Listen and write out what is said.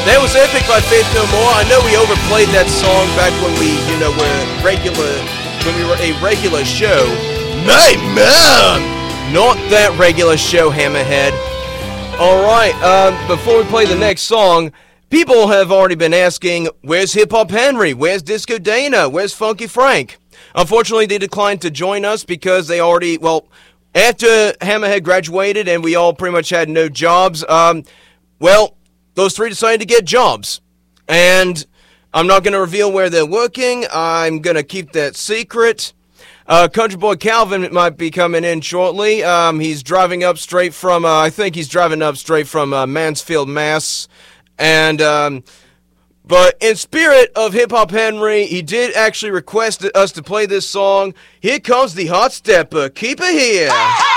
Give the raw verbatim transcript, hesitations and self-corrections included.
That was Epic by Faith No More. I know we overplayed that song back when we, you know, were regular, when we were a regular show. My mom! Not that regular show, Hammerhead. Alright, um, before we play the next song, people have already been asking, where's Hip Hop Henry? Where's Disco Dana? Where's Funky Frank? Unfortunately, they declined to join us because they already, well, after Hammerhead graduated and we all pretty much had no jobs, um, well, those three decided to get jobs. And I'm not going to reveal where they're working. I'm going to keep that secret. Uh, Country Boy Calvin might be coming in shortly. Um, he's driving up straight from, uh, I think he's driving up straight from uh, Mansfield, Mass. And, um, but in spirit of Hip Hop Henry, he did actually request us to play this song. Here comes the Hot Stepper. Keep it here.